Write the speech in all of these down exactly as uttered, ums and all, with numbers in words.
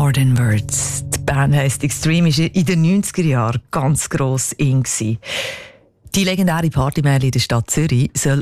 More Than Words. Die Band heisst Extreme, war in den neunziger Jahren ganz gross in. Die legendäre Partymeile in der Stadt Zürich soll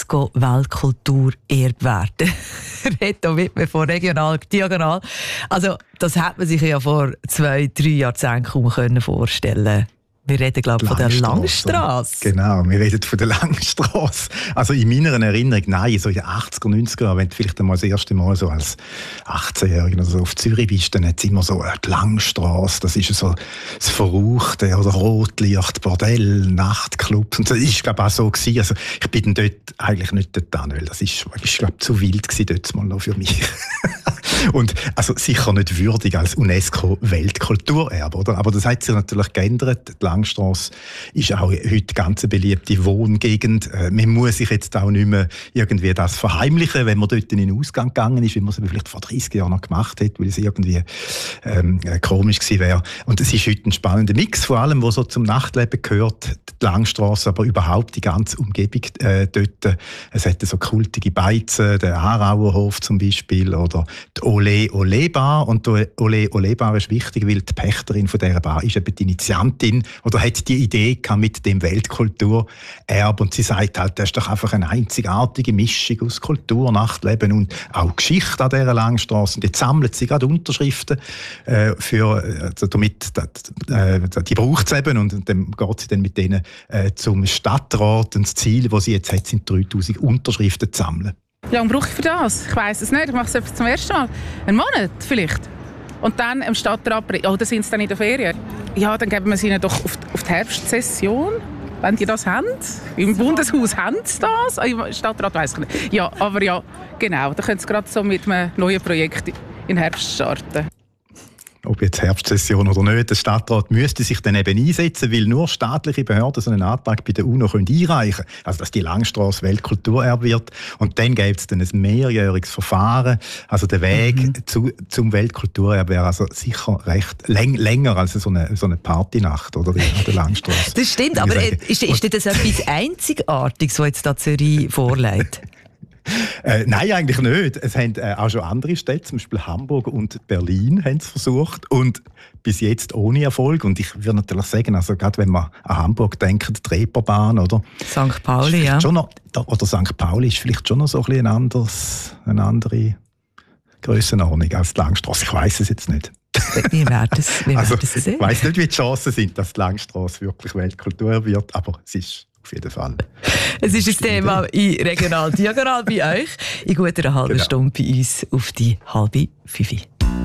UNESCO-Weltkulturerbe werden. Reto Wittmann von Regional Diagonal. Also, das hätte man sich ja vor zwei, drei Jahrzehnten kaum vorstellen können. Wir reden, glaube ich, von der Langstrasse. Genau, wir reden von der Langstrasse. Also in meiner Erinnerung, nein, so in den achtziger, neunziger Jahren, wenn du vielleicht einmal das erste Mal so als achtzehnjähriger oder so auf Zürich bist, dann hat es immer so die Langstrasse, das ist so das Verrauchte oder Rotlicht, Bordell, Nachtclubs und so. Das war, glaube ich, auch so gewesen. Also ich bin dann dort eigentlich nicht dort hin, weil das ist, ist glaube ich, zu wild gewesen dort mal noch für mich. Und also sicher nicht würdig als UNESCO-Weltkulturerbe, oder? Aber das hat sich natürlich geändert. Die Langstrasse ist auch heute ganz eine beliebte Wohngegend. Man muss sich jetzt auch nicht mehr irgendwie das verheimlichen, wenn man dort in den Ausgang gegangen ist, wie man es vielleicht vor dreißig Jahren noch gemacht hat, weil es irgendwie ähm, komisch gewesen wäre. Und es ist heute ein spannender Mix, vor allem, was so zum Nachtleben gehört. Die Langstrasse, aber überhaupt die ganze Umgebung äh, dort. Es hat so kultige Beizen, der Aarauer Hof zum Beispiel, oder die Ole Ole Bar. Und die Ole Ole Bar ist wichtig, weil die Pächterin von dieser Bar ist eben die Initiantin oder hat die Idee gehabt mit dem Weltkulturerbe. Und sie sagt halt, das ist doch einfach eine einzigartige Mischung aus Kultur, Nachtleben und auch Geschichte an dieser Langstrasse. Und jetzt sammelt sie gerade Unterschriften äh, für, also damit äh, die braucht es eben. Und dann geht sie dann mit denen äh, zum Stadtrat. Und das Ziel, das sie jetzt hat, sind dreitausend Unterschriften zu sammeln. Wie lange brauche ich für das? Ich weiss es nicht. Ich mache es zum ersten Mal. Einen Monat vielleicht. Und dann im Stadtrat... Oh, da sind sie dann in der Ferien. Ja, dann geben wir sie ihnen doch auf die, auf die Herbstsession, wenn die das haben. Im Bundeshaus haben sie das. Im Stadtrat weiss ich nicht. Ja, aber ja, genau. Da können sie gerade so mit einem neuen Projekt in den Herbst starten. Ob jetzt Herbstsession oder nicht, der Stadtrat müsste sich dann eben einsetzen, weil nur staatliche Behörden so einen Antrag bei der UNO können einreichen können. Also, dass die Langstrasse Weltkulturerbe wird. Und dann gäbe es dann ein mehrjähriges Verfahren. Also, der Weg mhm. zu, zum Weltkulturerbe wäre also sicher recht läng, länger als so eine, so eine Partynacht, oder? Die, der Langstrasse. Das stimmt, aber ist, ist das etwas Einzigartiges, was jetzt da Zürich vorlegt? Äh, nein, eigentlich nicht. Es haben äh, auch schon andere Städte, zum Beispiel Hamburg und Berlin, haben es versucht und bis jetzt ohne Erfolg. Und ich würde natürlich sagen, also gerade wenn man an Hamburg denkt, die Reeperbahn, oder? Sankt Pauli, ja. Schon noch, oder Sankt Pauli ist vielleicht schon noch so ein bisschen ein anderes, eine andere Grössenordnung als die Langstrasse. Ich weiss es jetzt nicht. Wir werden es, wir also, werden es sehen. Ich weiss nicht, wie die Chancen sind, dass die Langstrasse wirklich Weltkultur wird, aber es ist auf jeden Fall. Es ist ein Thema in Regional Diagonal bei euch. In guter halben genau. Stunde bei uns auf die halbe Fünfe.